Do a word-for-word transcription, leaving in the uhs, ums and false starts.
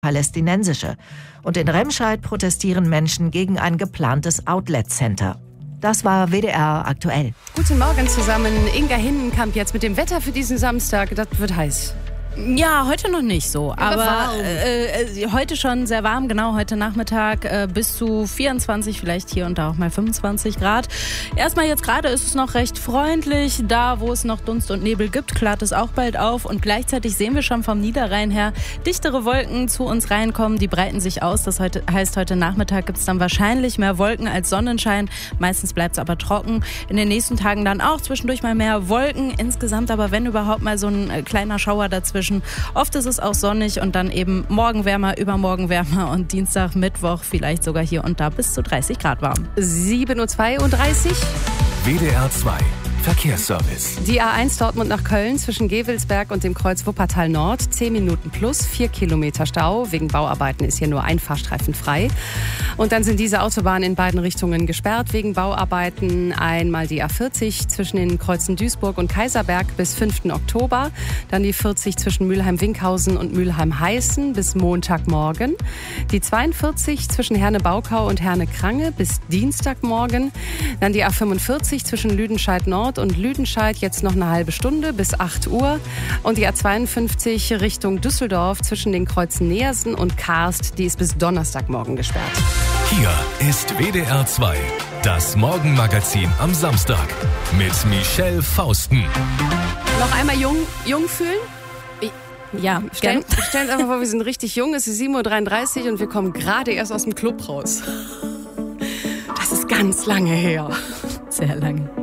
palästinensische. Und in Remscheid protestieren Menschen gegen ein geplantes Outlet-Center. Das war W D R aktuell. Guten Morgen zusammen. Inga Hinnenkamp jetzt mit dem Wetter für diesen Samstag. Das wird heiß. Ja, heute noch nicht so, aber, aber äh, äh, heute schon sehr warm, genau, heute Nachmittag äh, bis zu vierundzwanzig, vielleicht hier und da auch mal fünfundzwanzig Grad. Erstmal jetzt gerade ist es noch recht freundlich, da wo es noch Dunst und Nebel gibt, klart es auch bald auf und gleichzeitig sehen wir schon vom Niederrhein her dichtere Wolken zu uns reinkommen, die breiten sich aus, das heute, heißt heute Nachmittag gibt es dann wahrscheinlich mehr Wolken als Sonnenschein, meistens bleibt es aber trocken, in den nächsten Tagen dann auch zwischendurch mal mehr Wolken, insgesamt aber wenn überhaupt mal so ein äh, kleiner Schauer dazwischen. Oft ist es auch sonnig und dann eben morgen wärmer, übermorgen wärmer und Dienstag, Mittwoch vielleicht sogar hier und da bis zu dreißig Grad warm. sieben Uhr zweiunddreißig. W D R zwei Verkehrsservice. Die A eins Dortmund nach Köln zwischen Gevelsberg und dem Kreuz Wuppertal Nord. zehn Minuten plus, vier Kilometer Stau. Wegen Bauarbeiten ist hier nur ein Fahrstreifen frei. Und dann sind diese Autobahnen in beiden Richtungen gesperrt wegen Bauarbeiten. Einmal die A vierzig zwischen den Kreuzen Duisburg und Kaiserberg bis fünften Oktober. Dann die vierzig zwischen Mülheim-Winkhausen und Mülheim-Heißen bis Montagmorgen. Die zweiundvierzig zwischen Herne-Baukau und Herne-Krange bis Dienstagmorgen. Dann die A fünfundvierzig zwischen Lüdenscheid Nord und Lüdenscheid jetzt noch eine halbe Stunde bis acht Uhr. Und die A zweiundfünfzig Richtung Düsseldorf zwischen den Kreuzen Neersen und Karst, die ist bis Donnerstagmorgen gesperrt. Hier ist W D R zwei, das Morgenmagazin am Samstag mit Michelle Fausten. Noch einmal jung, jung fühlen? Ja, Stellen, stellen uns einfach vor, wir sind richtig jung, es ist sieben Uhr dreiunddreißig und wir kommen gerade erst aus dem Club raus. Das ist ganz lange her. sehr lange.